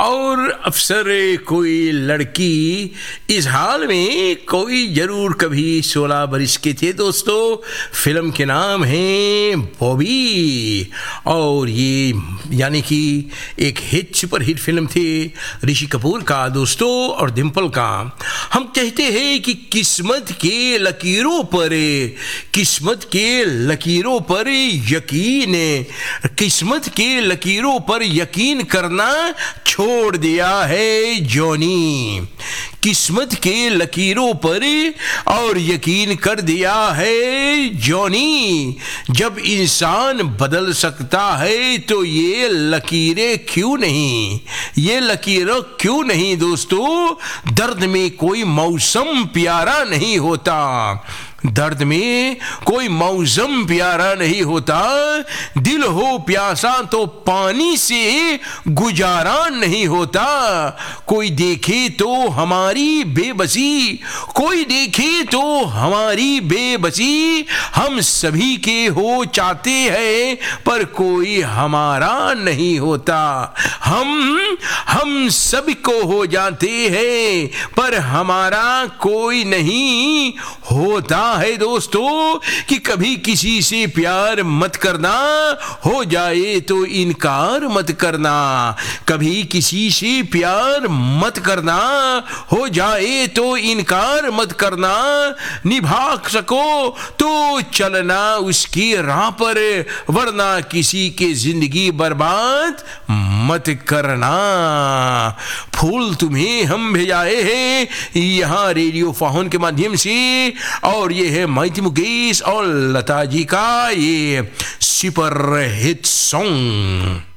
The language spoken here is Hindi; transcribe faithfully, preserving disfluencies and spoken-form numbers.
और अफसर कोई लड़की, इस हाल में कोई जरूर कभी सोलह बरिस के थे दोस्तों। फिल्म के नाम है बॉबी और ये यानी कि एक हिट सुपर हिट फिल्म थी ऋषि कपूर का दोस्तों और डिम्पल का। हम कहते हैं कि किस्मत के लकीरों पर किस्मत के लकीरों पर यकीन किस्मत के लकीरों पर यकीन करना छोड़ दिया है जॉनी। किस्मत के लकीरों पर और यकीन कर दिया है जॉनी। जब इंसान बदल सकता है तो ये लकीरें क्यों नहीं, ये लकीरें क्यों नहीं दोस्तों। दर्द में कोई मौसम प्यारा नहीं होता, दर्द में कोई मौसम प्यारा नहीं होता। दिल हो प्यासा तो पानी से गुजारा नहीं होता। कोई देखे तो हमारी बेबसी, कोई देखे तो हमारी बेबसी। हम सभी के हो चाहते हैं पर कोई हमारा नहीं होता। हम हम सभी को हो जाते हैं पर हमारा कोई नहीं होता है दोस्तों। कि कभी किसी से प्यार मत करना, हो जाए तो इनकार मत करना। कभी किसी से प्यार मत करना, हो जाए तो इनकार मत करना। निभा सको तो चलना उसकी राह पर, वरना किसी के जिंदगी बर्बाद मत करना। फूल तुम्हें हम भेजाए हैं यहाँ रेडियो फाहुन के माध्यम से और ये है माइती मुकेश और लता जी का ये सुपर हिट सॉन्ग।